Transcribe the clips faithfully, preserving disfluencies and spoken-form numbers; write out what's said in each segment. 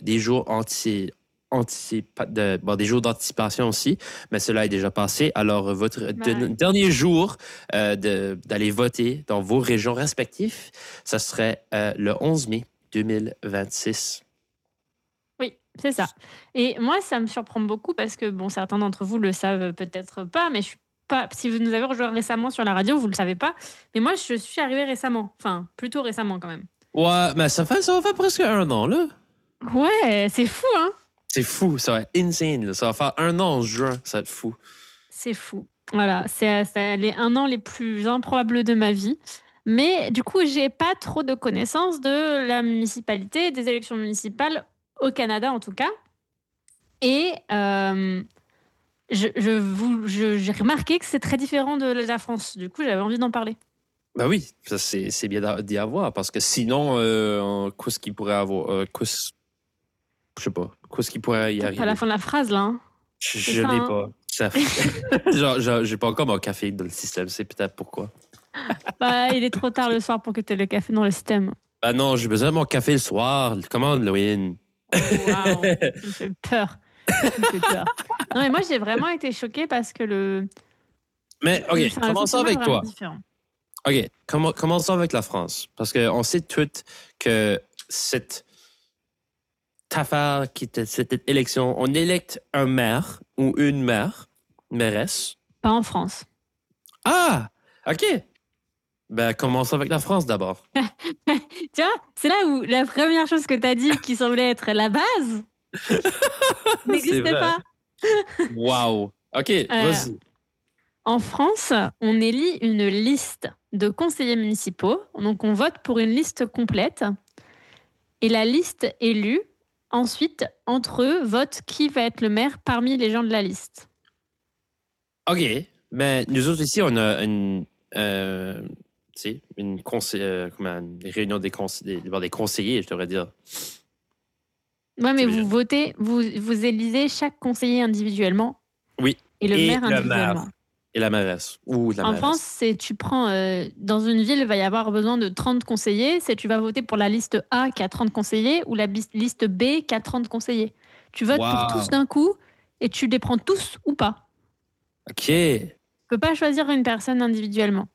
des jours anti, anticipa- de, bon, des jours d'anticipation aussi, mais cela est déjà passé. Alors, votre Ouais. de- dernier jour euh, de, d'aller voter dans vos régions respectives, ça serait euh, le onze mai deux mille vingt-six. Oui, c'est ça. Et moi, ça me surprend beaucoup parce que, bon, certains d'entre vous le savent peut-être pas, mais je suis pas. Si vous nous avez rejoint récemment sur la radio, vous le savez pas. Mais moi, je suis arrivée récemment. Enfin, plutôt récemment quand même. Ouais, mais ça fait, ça va faire presque un an, là. Ouais, c'est fou, hein? C'est fou, ça va être insane. Là. Ça va faire un an en juin, ça va être fou. C'est fou. Voilà, c'est c'est les un an les plus improbables de ma vie. Mais du coup, j'ai pas trop de connaissances de la municipalité, des élections municipales au Canada en tout cas. Et euh, je, je vous, je- j'ai remarqué que c'est très différent de la France. Du coup, j'avais envie d'en parler. Ben oui, ça c'est, c'est bien d'a- d'y avoir parce que sinon, euh, qu'est-ce qu'il pourrait avoir? Euh, qu'est-ce- je sais pas. Qu'est-ce qu'il pourrait y Peut-être arriver? pas la fin de la phrase là. Hein. Je, C'est je ça. l'ai Hein. pas. Ça... genre, genre, j'ai pas encore mon café dans le système, c'est peut-être pourquoi. Bah, il est trop tard le soir pour que tu aies le café dans le système. Ben non, j'ai besoin de mon café le soir. Commande, Lowin. Oh, waouh, ça me fait peur. Ça me fait peur. Non, mais moi, j'ai vraiment été choquée parce que le. Mais ok, le- enfin, le commençons fonctionnement est avec vraiment toi. différent. Ok, comm- commençons avec la France. Parce qu'on sait toutes que cette affaire, qui était, cette élection, on électe un maire ou une maire, mairesse. Pas en France. Ah, ok. Ben, commençons avec la France d'abord. Tu vois, c'est là où la première chose que tu as dit qui semblait être la base n'existe vrai. pas. Wow. Ok, Euh, vas-y. En France, on élit une liste de conseillers municipaux. Donc, on vote pour une liste complète. Et la liste élue, ensuite, entre eux, vote qui va être le maire parmi les gens de la liste. Ok, mais nous autres ici, on a une, euh, tu sais, une, conseil, euh, comment, une réunion des, conse- des, des conseillers, je devrais dire. Ouais, mais C'est vous bien. votez, vous, vous élisez chaque conseiller individuellement Oui. et le Et maire le individuellement. maire. Et la mairesse. Ou la En mairesse. France, c'est tu prends euh, dans une ville, il va y avoir besoin de trente conseillers. C'est tu vas voter pour la liste A qui a trente conseillers ou la bis- liste B qui a trente conseillers. Tu votes pour tous Wow. d'un coup et tu les prends tous ou pas. Ok. Tu peux pas choisir une personne individuellement.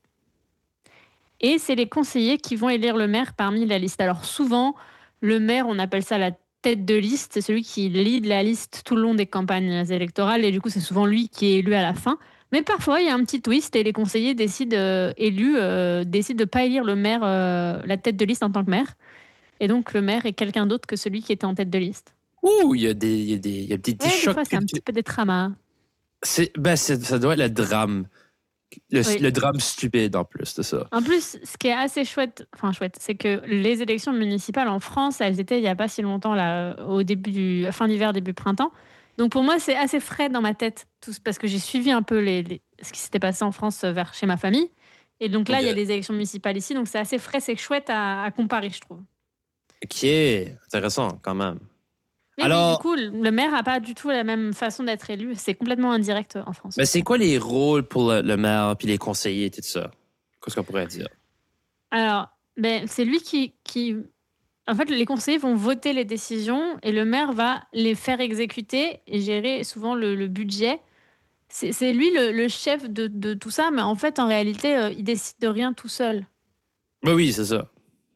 Et c'est les conseillers qui vont élire le maire parmi la liste. Alors souvent, le maire, on appelle ça la tête de liste. C'est celui qui lead la liste tout le long des campagnes électorales et du coup, c'est souvent lui qui est élu à la fin. Mais parfois, il y a un petit twist et les conseillers décident, euh, élus, euh, décident de ne pas élire le maire, euh, la tête de liste en tant que maire. Et donc, le maire est quelqu'un d'autre que celui qui était en tête de liste. Ouh, il y a des, il y a des, il y a des, des Ouais, des chocs fois, c'est un culturels. petit peu des dramas. C'est, ben, c'est, ça doit être le drame. Le, Oui. le drame stupide en plus de ça. En plus, ce qui est assez chouette, enfin chouette, c'est que les élections municipales en France, elles étaient il n'y a pas si longtemps, là, au début du fin d'hiver, début printemps. Donc pour moi, c'est assez frais dans ma tête, tout, parce que j'ai suivi un peu les, les- ce qui s'était passé en France euh, vers chez ma famille. Et donc là, il y a Ok. des élections municipales ici, donc c'est assez frais, c'est chouette à, à comparer, je trouve. Ok, intéressant quand même. Mais oui, Alors, du coup, le maire n'a pas du tout la même façon d'être élu. C'est complètement indirect en France. ben, c'est quoi les rôles pour le, le maire puis les conseillers et tout ça? Qu'est-ce qu'on pourrait dire? Alors, ben, c'est lui qui, qui... En fait, les conseillers vont voter les décisions et le maire va les faire exécuter et gérer souvent le, le budget. C'est c'est lui le, le chef de, de tout ça, mais en fait, en réalité, euh, il décide de rien tout seul. Ben oui, c'est ça.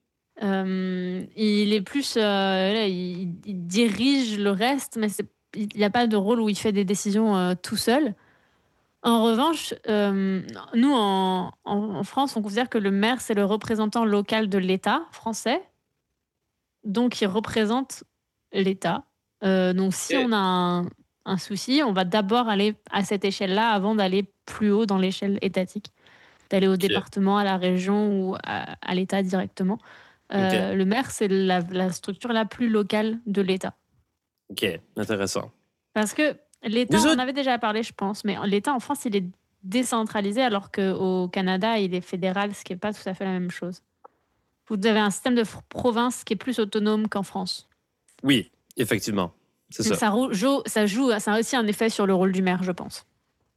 Euh, il est plus... euh, là, il, il dirige le reste, mais c'est- il n'y a pas de rôle où il fait des décisions euh, tout seul. En revanche, euh, nous, en, en- en France, on considère que le maire, c'est le représentant local de l'État français. Donc, il représente l'État. Euh, donc, si Ok. on a un, un souci, on va d'abord aller à cette échelle-là avant d'aller plus haut dans l'échelle étatique, d'aller au Ok. département, à la région ou à, à l'État directement. Ok. Euh, le maire, c'est la, la structure la plus locale de l'État. Ok, intéressant. Parce que l'État, Nous on en autres, avait déjà parlé, je pense, mais l'État en France, il est décentralisé alors qu'au Canada, il est fédéral, ce qui n'est pas tout à fait la même chose. Vous avez un système de f- province qui est plus autonome qu'en France. oui, effectivement. C'est Donc ça. ça, rou- joue, ça joue, ça a aussi un effet sur le rôle du maire, je pense.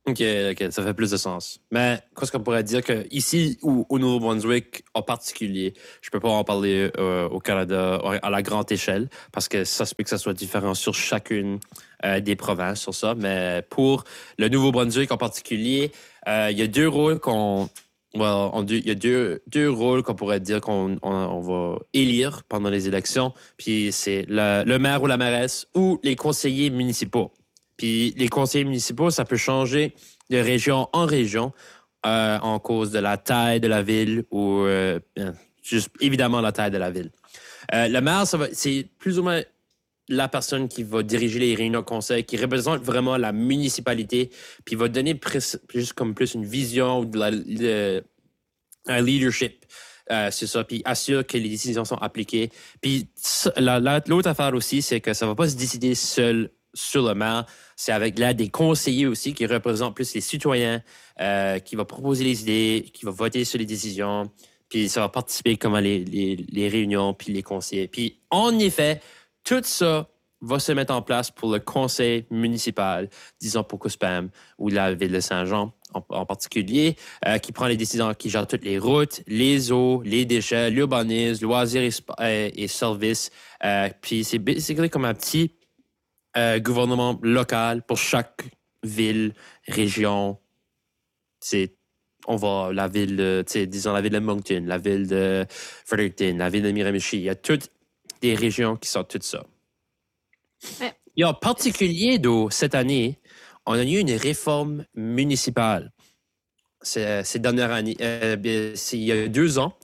OK, OK, ça fait plus de sens. Mais qu'est-ce qu'on pourrait dire que ici, au, au Nouveau-Brunswick en particulier, je peux pas en parler euh, au Canada à la grande échelle parce que ça se peut que ça soit différent sur chacune euh, des provinces sur ça. Mais pour le Nouveau-Brunswick en particulier, euh, il y a deux rôles qu'on well, on, il y a deux, deux rôles qu'on pourrait dire qu'on on, on va élire pendant les élections. Puis c'est le, le maire ou la mairesse ou les conseillers municipaux. Puis les conseillers municipaux, ça peut changer de région en région euh, en cause de la taille de la ville ou euh, juste évidemment la taille de la ville. Euh, le maire, ça va, c'est plus ou moins la personne qui va diriger les réunions de conseil, qui représente vraiment la municipalité, puis va donner plus, plus comme plus une vision ou de la, de, un leadership. Euh, c'est ça, puis assure que les décisions sont appliquées. Puis la, la, l'autre affaire aussi, c'est que ça ne va pas se décider seul sur le maire. C'est avec l'aide des conseillers aussi qui représentent plus les citoyens, euh, qui va proposer les idées, qui va voter sur les décisions, puis ça va participer comme à les, les, les réunions, puis les conseillers. Puis en effet, tout ça va se mettre en place pour le conseil municipal, disons pour Coospam ou la ville de Saint-Jean en, en particulier, euh, qui prend les décisions, qui gère toutes les routes, les eaux, les déchets, l'urbanisme, loisirs et, euh, et services. Euh, puis c'est basically comme un petit Euh, gouvernement local pour chaque ville, région. C'est, on va la ville de, disons la ville de Moncton, la ville de Fredericton, la ville de Miramichi. Il y a toutes des régions qui sont toutes ça. Ouais. Et en particulier, d'où, cette année, on a eu une réforme municipale. C'est, ces dernières années, euh, c'est il y a deux ans.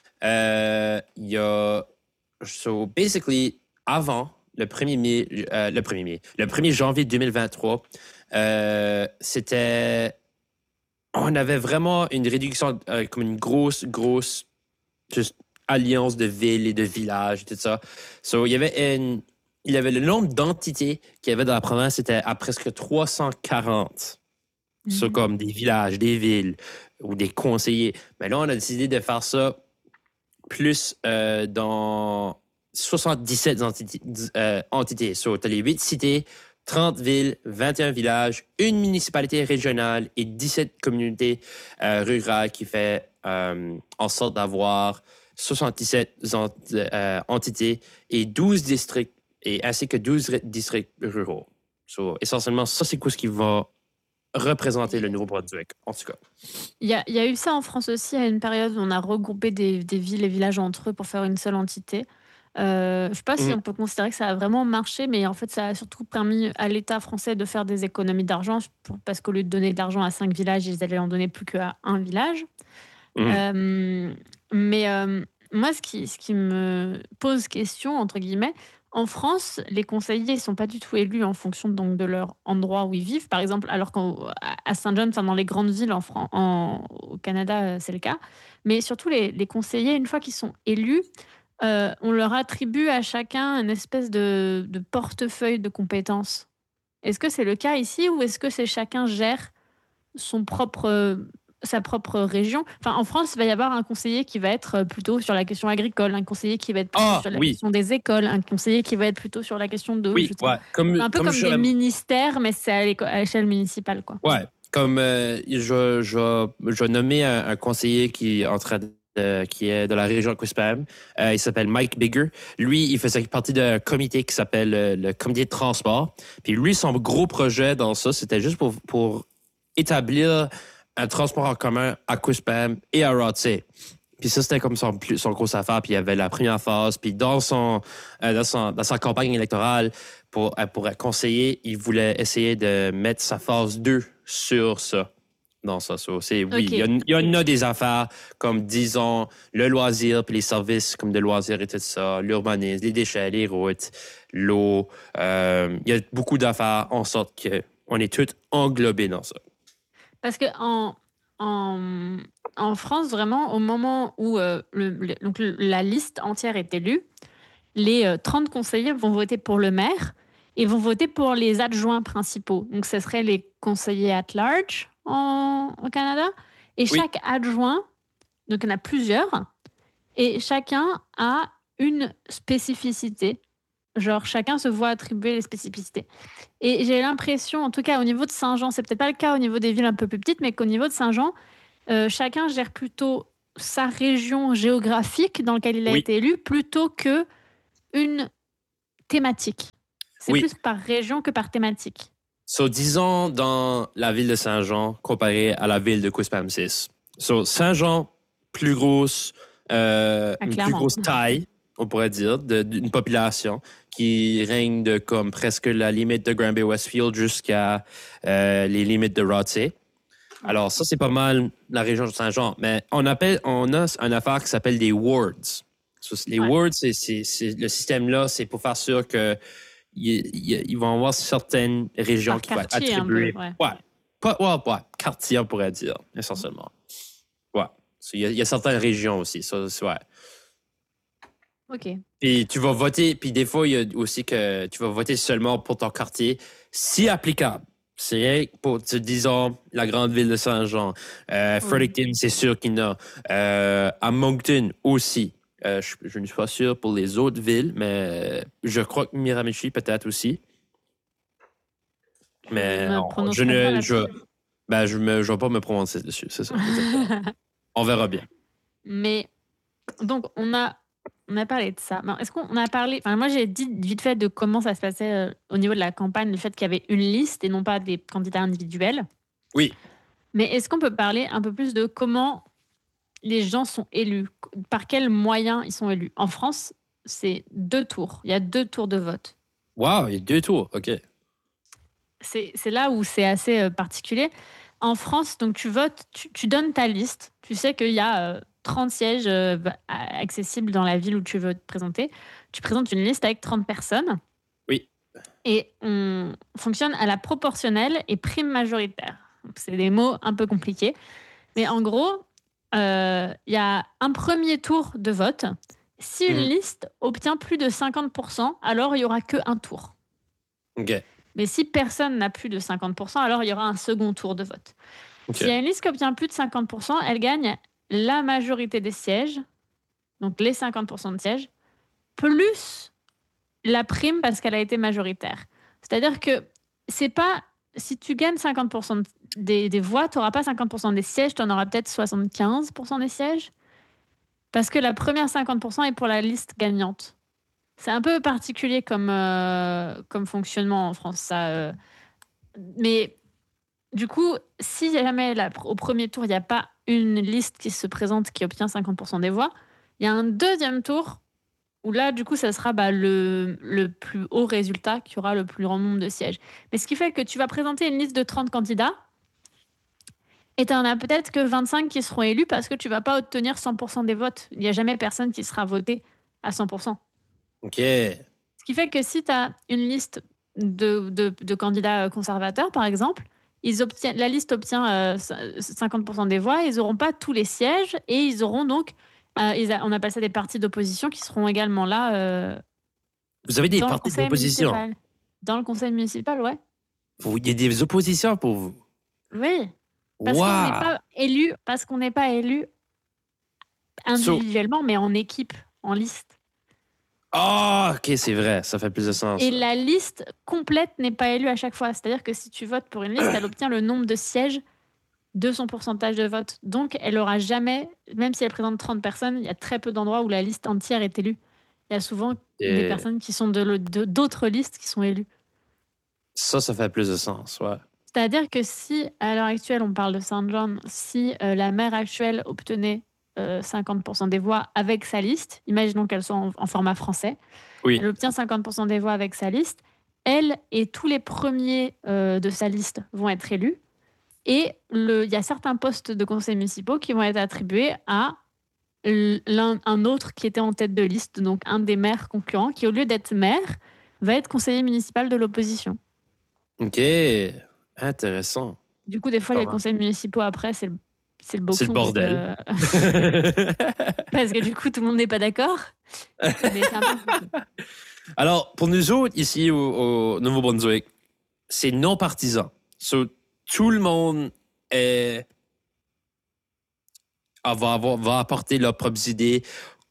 Euh, il y a, so basically, avant, le premier mai, euh, le premier mai, le premier janvier deux mille vingt-trois, euh, c'était, on avait vraiment une réduction, euh, comme une grosse, grosse, juste alliance de villes et de villages et tout ça. So, il y avait une, il y avait le nombre d'entités qu'il y avait dans la province, c'était à presque trois cent quarante. Mm-hmm. So, comme des villages, des villes ou des conseillers. Mais là, on a décidé de faire ça plus euh, dans soixante-dix-sept entités. Euh, entités. So, tu as les huit cités, trente villes, vingt et un villages, une municipalité régionale et dix-sept communautés euh, rurales qui fait euh, en sorte d'avoir soixante-dix-sept ent- euh, entités et douze districts, et ainsi que douze districts ruraux. So, essentiellement, ça, c'est quoi ce qui va représenter le Nouveau-Brunswick, en tout cas. Il y a, il y a eu ça en France aussi, à une période où on a regroupé des, des villes et villages entre eux pour faire une seule entité. Euh, je ne sais pas mmh. si on peut considérer que ça a vraiment marché, mais en fait, ça a surtout permis à l'État français de faire des économies d'argent, parce qu'au lieu de donner de l'argent à cinq villages, ils allaient en donner plus qu'à un village. Mmh. Euh, mais euh, moi, ce qui, ce qui me pose question, entre guillemets, en France, les conseillers ne sont pas du tout élus en fonction donc, de leur endroit où ils vivent. Par exemple, alors qu'à Saint-John, enfin, dans les grandes villes en Fran- en, au Canada, c'est le cas. Mais surtout, les, les conseillers, une fois qu'ils sont élus, euh, on leur attribue à chacun une espèce de, de portefeuille de compétences. Est-ce que c'est le cas ici ou est-ce que c'est chacun gère son propre... sa propre région. Enfin, en France, il va y avoir un conseiller qui va être plutôt sur la question agricole, un conseiller qui va être plutôt ah, sur la oui. question des écoles, un conseiller qui va être plutôt sur la question de... Oui, ouais. Comme, un peu comme, comme je... des ministères, mais c'est à, à l'échelle municipale, quoi. Ouais, comme euh, je, je, je nommais un, un conseiller qui est en train de Euh, qui est de la région de Coospam. Euh, il s'appelle Mike Bigger. Lui, il faisait partie d'un comité qui s'appelle euh, le comité de transport. Puis lui, son gros projet dans ça, c'était juste pour, pour établir un transport en commun à Coospam et à Rothsay. Puis ça, c'était comme son, son grosse affaire. Puis il y avait la première phase. Puis dans, son, euh, dans, son, dans sa campagne électorale, pour, pour être conseiller, il voulait essayer de mettre sa phase deux sur ça. Non, ça, ça c'est oui. Okay. Il, y a, il y en a des affaires comme, disons, le loisir, puis les services comme de loisirs et tout ça, l'urbanisme, les déchets, les routes, l'eau. Euh, il y a beaucoup d'affaires en sorte qu'on est tous englobés dans ça. Parce que en, en, en France, vraiment, au moment où euh, le, le, donc, la liste entière est élue, les euh, trente conseillers vont voter pour le maire et vont voter pour les adjoints principaux. Donc, ce seraient les conseillers at large en, au Canada. Et oui. Chaque adjoint, donc il y en a plusieurs, et chacun a une spécificité genre chacun se voit attribuer les spécificités. Et j'ai l'impression, en tout cas au niveau de Saint-Jean, c'est peut-être pas le cas au niveau des villes un peu plus petites, mais qu'au niveau de Saint-Jean, euh, chacun gère plutôt sa région géographique dans laquelle il a Oui, été élu plutôt que une thématique. C'est oui. plus par région que par thématique. So, disons dans la ville de Saint-Jean comparé à la ville de Quispamsis. So, Saint-Jean, plus grosse, euh, Ah, une plus clairement. grosse taille, on pourrait dire, de- d'une population qui règne de comme presque la limite de Granby Westfield jusqu'à euh, les limites de Rothsay. Alors, ça, c'est pas mal la région de Saint-Jean. Mais on, appelle, on a une affaire qui s'appelle des wards. So, les Ouais. wards, c'est, c'est, c'est- le système-là, c'est pour faire sûr que il- il- ils vont avoir certaines régions Par qui vont être quartier, un peu, attribuées. ouais. Ouais. Pas, ouais, ouais, quartier, on pourrait dire, essentiellement. Ouais. So, il, y a, il y a certaines régions aussi. Ça, c'est- ouais. Ok. Puis tu vas voter, puis des fois, il y a aussi que tu vas voter seulement pour ton quartier, si applicable. C'est rien que pour, tu- disons, la grande ville de Saint-Jean. Euh, Oui. Fredericton, c'est sûr qu'il y en a. Euh, à Moncton aussi. Euh, je, je ne suis pas sûr pour les autres villes, mais je crois que Miramichi peut-être aussi. Mais me on- je prononcerai pas ne là-dessus. je, ben, je me je vais pas me prononcer dessus, c'est ça. exactement. On verra bien. Mais donc, on a, on a parlé de ça. Mais est-ce qu'on on a parlé. Enfin, moi, j'ai dit vite fait de comment ça se passait euh, au niveau de la campagne, le fait qu'il y avait une liste et non pas des candidats individuels. Oui. Mais est-ce qu'on peut parler un peu plus de comment les gens sont élus? Par quels moyens ils sont élus? En France, c'est deux tours. Il y a deux tours de vote. Wow, il y a deux tours. OK. C'est c'est là où c'est assez euh, particulier. En France, donc tu votes, tu, tu donnes ta liste. Tu sais qu'il y a euh, trente sièges euh, va- a- accessibles dans la ville où tu veux te présenter. Tu présentes une liste avec trente personnes Oui. et on fonctionne à la proportionnelle et prime majoritaire. Donc, c'est des mots un peu compliqués. Mais en gros, euh, il y a un premier tour de vote. Si une Mhm. liste obtient plus de cinquante pour cent, alors il n'y aura qu'un tour. OK. Mais si personne n'a plus de cinquante pour cent, alors il y aura un second tour de vote. OK. S'il y a une liste qui obtient plus de cinquante pour cent, elle gagne la majorité des sièges, donc les cinquante pour cent de sièges, plus la prime parce qu'elle a été majoritaire. C'est-à-dire que c'est pas si tu gagnes cinquante pour cent des, des voix, tu n'auras pas cinquante pour cent des sièges, tu en auras peut-être soixante-quinze pour cent des sièges. Parce que la première cinquante pour cent est pour la liste gagnante. C'est un peu particulier comme, euh, comme fonctionnement en France, ça. euh. Mais du coup, si jamais là, au premier tour, il n'y a pas une liste qui se présente qui obtient cinquante pour cent des voix, il y a un deuxième tour où là, du coup, ça sera bah, le, le plus haut résultat qui aura le plus grand nombre de sièges. Mais ce qui fait que tu vas présenter une liste de trente candidats et tu n'en as peut-être que vingt-cinq qui seront élus parce que tu ne vas pas obtenir cent pour cent des votes. Il n'y a jamais personne qui sera voté à cent pour cent. OK. Ce qui fait que si tu as une liste de, de, de candidats conservateurs, par exemple, ils obtiennent, la liste obtient euh, cinquante pour cent des voix, ils n'auront pas tous les sièges et ils auront donc, euh, ils a- on appelle ça des partis d'opposition qui seront également là euh, Vous avez des dans le partis conseil d'opposition. municipal. Dans le conseil municipal, ouais. Vous- Il y a des oppositions pour vous. Oui. Parce Wow. qu'on n'est pas élu, parce qu'on n'est pas élu individuellement, mais en équipe, en liste. Ah, OK, c'est vrai. Ça fait plus de sens. Et la liste complète n'est pas élue à chaque fois. C'est-à-dire que si tu votes pour une liste, elle obtient le nombre de sièges de son pourcentage de vote. Donc, elle aura jamais, même si elle présente trente personnes, il y a très peu d'endroits où la liste entière est élue. Il y a souvent Et des personnes qui sont de, le- de- d'autres listes qui sont élues. ça, ça fait plus de sens, ouais. C'est-à-dire que si, à l'heure actuelle, on parle de Saint John, si euh, la maire actuelle obtenait euh, cinquante pour cent des voix avec sa liste, imaginons qu'elle soit en, en format français, Oui. elle obtient cinquante pour cent des voix avec sa liste, elle et tous les premiers euh, de sa liste vont être élus, et le- il y a certains postes de conseils municipaux qui vont être attribués à l'un, un autre qui était en tête de liste, donc un des maires concurrents, qui au lieu d'être maire, va être conseiller municipal de l'opposition. OK. Intéressant. Du coup, des fois, Pas les mal. conseils municipaux, après, c'est le, c'est le C'est le boxon. bordel. Parce que, parce que du coup, tout le monde n'est pas d'accord. Mais c'est un peu... Alors, pour nous autres, ici au, au Nouveau-Brunswick, c'est non partisan. So, tout le monde est, ah, va, avoir- va apporter leurs propres idées.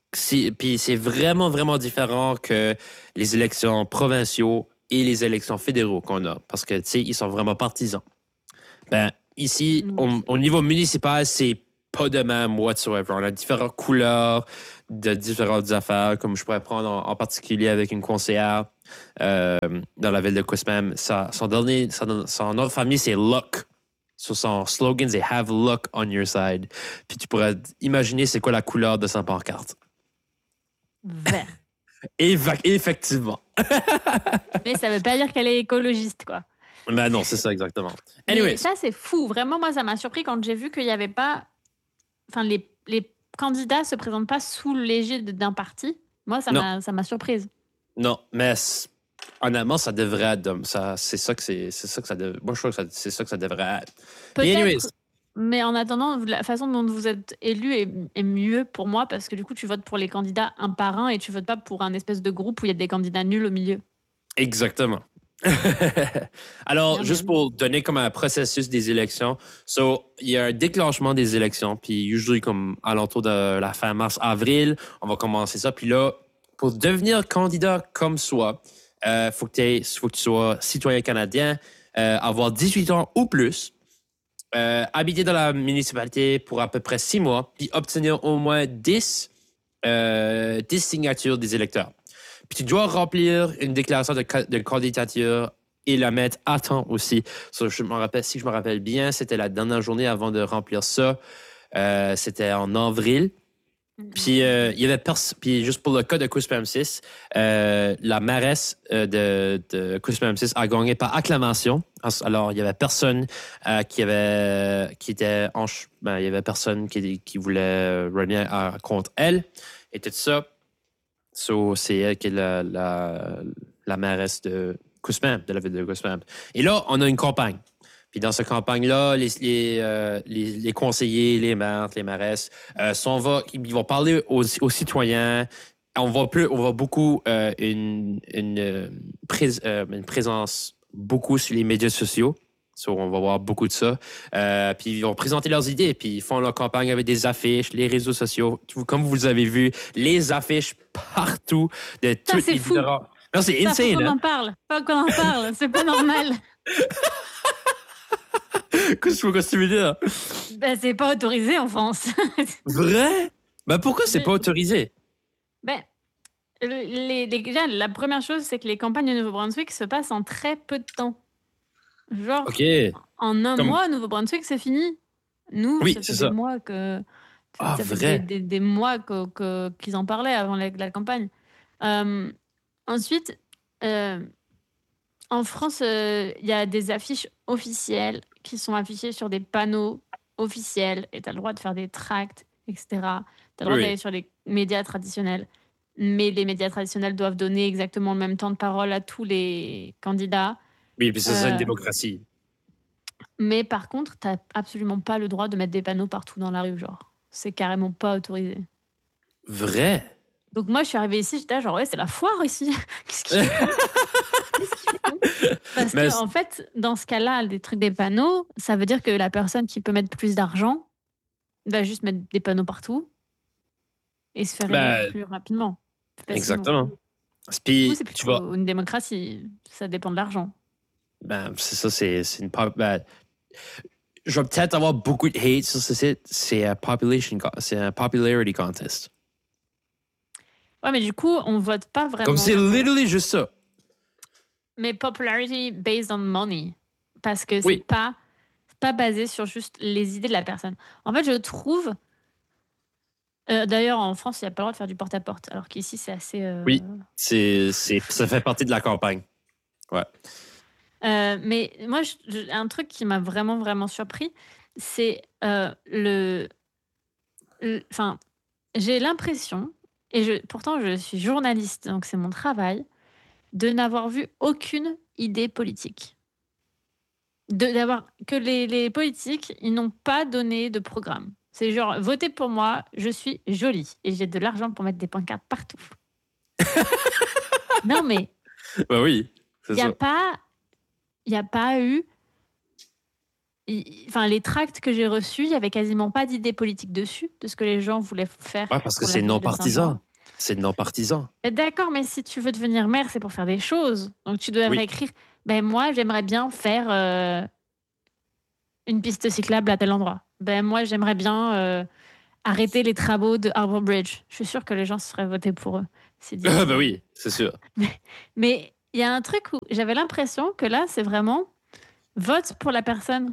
c'est, puis c'est vraiment, vraiment différent que les élections provinciaux et les élections fédéraux qu'on a. Parce que, tu sais, ils sont vraiment partisans. Ben, ici, Mm, au, c'est- au niveau municipal, c'est pas de même whatsoever. On a différentes couleurs de différentes affaires, comme je pourrais prendre en, en particulier avec une conseillère euh, dans la ville de Cousmam. Sa, son dernier, son, son nom de famille, c'est Luck. Sur son slogan, c'est Have luck on your side. Puis tu pourrais imaginer c'est quoi la couleur de sa pancarte. Vert. Éva- effectivement. Mais ça veut pas dire qu'elle est écologiste, quoi. Ben non, c'est ça exactement. Mais Anyways, ça, c'est fou. Vraiment, moi, ça m'a surpris quand j'ai vu qu'il n'y avait pas. Enfin, les, les candidats se présentent pas sous l'égide d'un parti. Moi, ça non, m'a ça m'a surprise. non, mais c- honnêtement, ça devrait être de- ça. C'est ça que c'est, c'est ça que ça. dev- Moi, je trouve que ça- c'est ça que ça devrait être. Puis anyways, Peut-être, mais en attendant, la façon dont vous êtes élu est, est mieux pour moi parce que du coup, tu votes pour les candidats un par un et tu votes pas pour un espèce de groupe où il y a des candidats nuls au milieu. exactement. Alors, Bien, juste bien. pour donner comme un processus des élections, so, il y a un déclenchement des élections, puis usually comme alentour de la fin mars-avril, on va commencer ça. Puis là, pour devenir candidat comme soi, euh, faut que t'aies- faut que tu sois citoyen canadien, euh, avoir dix-huit ans ou plus, euh, habiter dans la municipalité pour à peu près six mois, puis obtenir au moins dix, euh, dix signatures des électeurs. Puis tu dois remplir une déclaration de, ca- de candidature et la mettre à temps aussi. So, je me rappelle, si je me rappelle bien, c'était la dernière journée avant de remplir ça. Euh, c'était en avril. Puis, euh, il y avait pers- puis juste pour le cas de Cuspam six, euh, la mairesse euh, de, de Cuspam six a gagné par acclamation. Alors, il y avait personne euh, qui avait qui était en ch- ben, il y avait personne qui, qui voulait runner à- contre elle et tout ça. So, c'est elle qui est la, la, la mairesse de Cuspam, de la ville de Cuspam. Et là, on a une campagne. Puis dans cette campagne-là, les, les, euh, les, les conseillers, les maires, les mairesses, euh, sont, va, ils vont parler aux, aux citoyens. On voit, plus, on voit beaucoup euh, une, une, euh, prés- euh, une présence beaucoup sur les médias sociaux. So, on va voir beaucoup de ça. Euh, puis ils vont présenter leurs idées, puis ils font leur campagne avec des affiches, les réseaux sociaux. Comme vous avez vu, les affiches partout de Ça, tous c'est les fou. différents. Non, c'est Ça, faut insane, qu'on hein? en parle. Faut qu'on en parle. C'est pas normal. Qu'est-ce que tu veux dire? Ben, c'est pas autorisé en France. Vrai? Ben pourquoi c'est pas autorisé? Ben, le- les, les- déjà, la première chose, c'est que les campagnes au Nouveau-Brunswick se passent en très peu de temps. Genre, OK. en un Comme... mois, Nouveau-Brunswick, c'est fini. Nous, Oui, ça c'est fait des ça. mois que. Ah, Ça fait vrai? des, des- des mois que- que- qu'ils en parlaient avant la, la campagne. Euh, ensuite, euh, en France, euh, il y a des affiches officielles qui sont affichées sur des panneaux officiels et tu as le droit de faire des tracts, et cetera. Tu as le droit Oui. d'aller sur les médias traditionnels. Mais les médias traditionnels doivent donner exactement le même temps de parole à tous les candidats. Oui, puis c'est ça une Euh, démocratie. mais par contre, tu n'as absolument pas le droit de mettre des panneaux partout dans la rue, genre. C'est carrément pas autorisé. Vrai? Donc moi, je suis arrivée ici, j'étais là, genre, ouais, c'est la foire ici. Qu'est-ce qu'ils font Qu'est-ce qu'ils font Parce Mais que, en fait, dans ce cas-là, des trucs des panneaux, ça veut dire que la personne qui peut mettre plus d'argent va juste mettre des panneaux partout et se faire élire ben, plus rapidement. plus facilement. exactement. Du Puis coup, c'est tu vois, plutôt une démocratie. Ça dépend de l'argent. ben, c'est ça, c'est, c'est une pop- ben, je vais peut-être avoir beaucoup de hate sur ce site. C'est un population, co- c'est un popularity contest. Ouais, mais du coup, on vote pas vraiment. Comme c'est literally juste ça. Mais popularity based on money. Parce que c'est Oui. pas, c'est pas basé sur juste les idées de la personne. En fait, je trouve. euh, D'ailleurs, en France, il n'y a pas le droit de faire du porte-à-porte. Alors qu'ici, c'est assez. euh, Oui. C'est, c'est, ça fait partie de la campagne. Ouais. euh, mais moi, je- je- un truc qui m'a vraiment, vraiment surpris, c'est euh, le. le- Enfin, j'ai l'impression, et je, pourtant je suis journaliste, donc c'est mon travail, de n'avoir vu aucune idée politique. De, d'avoir, que les, les politiques, ils n'ont pas donné de programme. C'est genre, votez pour moi, je suis jolie et j'ai de l'argent pour mettre des pancartes partout. Non, mais Ben oui, c'est il n'y a ça. pas, il y a pas eu il- enfin, les tracts que j'ai reçus, il n'y avait quasiment pas d'idées politiques dessus, de ce que les gens voulaient faire. Ouais, parce que pour la c'est ville non de Saint-Jean. partisan. C'est non partisan. Euh, D'accord, mais si tu veux devenir maire, c'est pour faire des choses. Donc tu devrais Oui. écrire, ben moi, j'aimerais bien faire euh, une piste cyclable à tel endroit. Ben moi, j'aimerais bien euh, arrêter les travaux de Harbour Bridge. Je suis sûre que les gens se seraient votés pour eux. C'est dit. Ah, ben oui, c'est sûr. Mais il y a un truc où j'avais l'impression que là, c'est vraiment vote pour la personne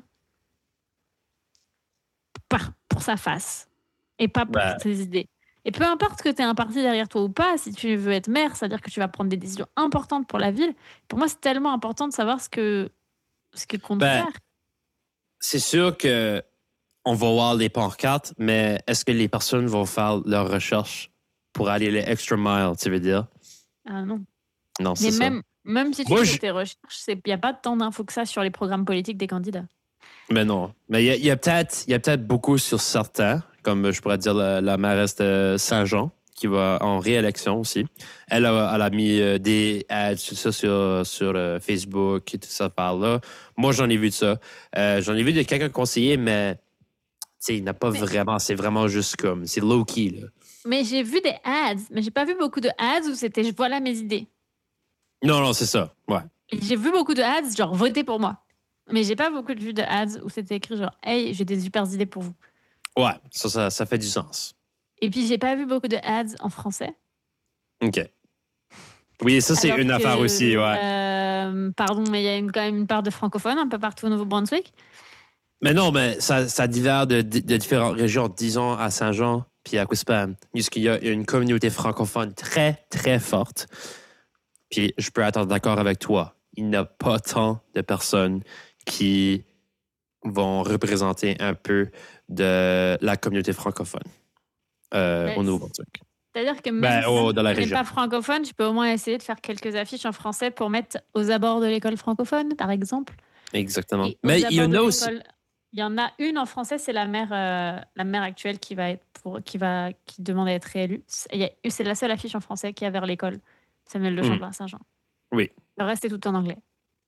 par, pour sa face et pas pour Ben, ses idées. Et peu importe que tu aies un parti derrière toi ou pas, si tu veux être maire, c'est-à-dire que tu vas prendre des décisions importantes pour la ville. Pour moi, c'est tellement important de savoir ce que, ce que compte Ben, faire. c'est sûr que on va voir les pancartes, mais est-ce que les personnes vont faire leurs recherches pour aller les extra miles, tu veux dire? Ah non. Non, c'est Mais ça. même, même si tu Moi, fais je- tes recherches, il n'y a pas tant d'infos que ça sur les programmes politiques des candidats. Mais non. Mais il y a, il y a peut-être il y a peut-être beaucoup sur certains, comme je pourrais dire la, la mairesse de Saint-Jean, qui va en réélection aussi. Elle a, elle a mis euh, des ads tout ça sur, sur euh, Facebook et tout ça par là. Moi, j'en ai vu de ça. Euh, j'en ai vu de quelques conseillers, mais tu sais, il n'a pas Mais- vraiment. C'est vraiment juste comme. C'est low-key, là. Mais j'ai vu des ads, mais j'ai pas vu beaucoup de ads où c'était je voilà mes idées. Non, non, c'est ça. Ouais. Et j'ai vu beaucoup de ads, genre votez pour moi. Mais j'ai pas beaucoup de vues de ads où c'était écrit genre hey, j'ai des super idées pour vous. Ouais, ça, ça, ça fait du sens. Et puis j'ai pas vu beaucoup de ads en français. OK. Oui, ça, c'est Alors une que, affaire aussi, ouais. euh, pardon, mais il y a une- quand même une part de francophones un peu partout au Nouveau-Brunswick. Mais non, mais ça, ça diffère de, de différentes régions. Disons à Saint-Jean puis à Quispam, puisqu'il y a une communauté francophone très, très forte. Puis je peux être d'accord avec toi. Il n'y a pas tant de personnes qui vont représenter un peu de la communauté francophone euh, Mais au Nouveau-Brunswick. C'est-à-dire que même Ben, si oh, dans la tu n'es région. pas francophone, tu peux au moins essayer de faire quelques affiches en français pour mettre aux abords de l'école francophone, par exemple. Exactement. Et aux Mais il y abords en a de aussi. l'école, il y en a une en français, c'est la maire, euh, la maire actuelle qui va être pour, qui va, qui demande à être réélue. C'est il y a- c'est la seule affiche en français qu'il y a vers l'école, Samuel de Mm. Champlain Saint-Jean. Oui. Le reste est tout en anglais.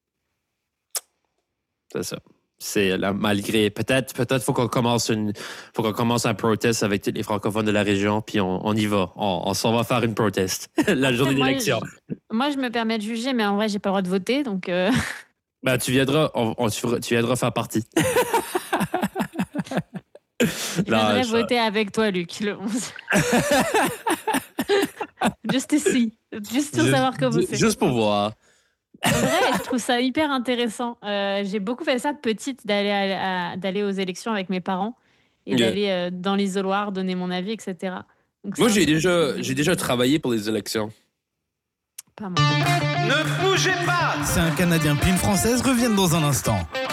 C'est ça. C'est là, malgré peut-être peut-être faut qu'on commence une faut qu'on commence un protest avec tous les francophones de la région puis on, on y va on, on s'en va faire une protest la journée Moi, d'élection. je, moi, je me permets de juger, mais en vrai, j'ai pas le droit de voter, donc. euh, Ben tu viendras on, on- tu, feras- tu viendras faire partie. Je Non, viendrai je- voter avec toi, Luc, le onze. Juste ici. Juste pour Juste- savoir comment ju- c'est. Juste pour voir. En vrai, je trouve ça hyper intéressant. Euh, j'ai beaucoup fait ça petite, d'aller, à- à- d'aller aux élections avec mes parents et Yeah. d'aller euh, dans l'isoloir, donner mon avis, et cetera. Donc, Moi c'est un j'ai truc déjà que- j'ai déjà travaillé pour les élections. Pas mal. Ne bougez pas! C'est un Canadien puis une Française reviennent dans un instant.